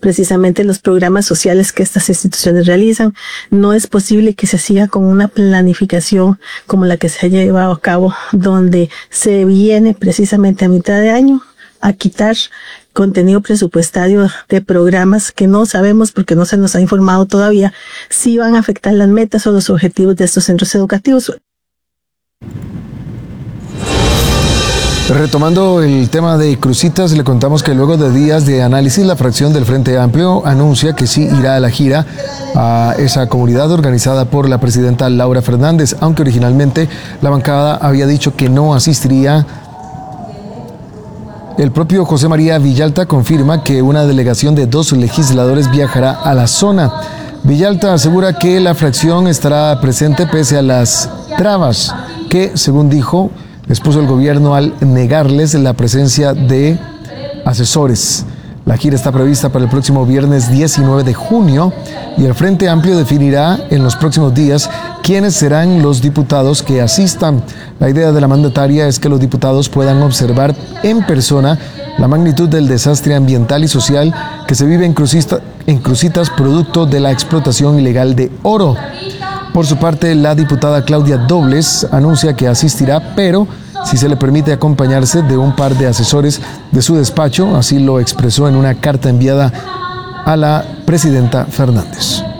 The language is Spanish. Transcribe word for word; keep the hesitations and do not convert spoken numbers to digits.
precisamente los programas sociales que estas instituciones realizan. No es posible que se siga con una planificación como la que se ha llevado a cabo, donde se viene precisamente a mitad de año a quitar contenido presupuestario de programas que no sabemos, porque no se nos ha informado todavía, si van a afectar las metas o los objetivos de estos centros educativos. Retomando el tema de Cruzitas, le contamos que luego de días de análisis, la fracción del Frente Amplio anuncia que sí irá a la gira a esa comunidad organizada por la presidenta Laura Fernández, aunque originalmente la bancada había dicho que no asistiría. El propio José María Villalta confirma que una delegación de dos legisladores viajará a la zona. Villalta asegura que la fracción estará presente pese a las trabas que, según dijo, les puso el gobierno al negarles la presencia de asesores. La gira está prevista para el próximo viernes diecinueve de junio y el Frente Amplio definirá en los próximos días quiénes serán los diputados que asistan. La idea de la mandataria es que los diputados puedan observar en persona la magnitud del desastre ambiental y social que se vive en, Crucista, en Cruzitas producto de la explotación ilegal de oro. Por su parte, la diputada Claudia Dobles anuncia que asistirá, pero si se le permite acompañarse de un par de asesores de su despacho, así lo expresó en una carta enviada a la presidenta Fernández.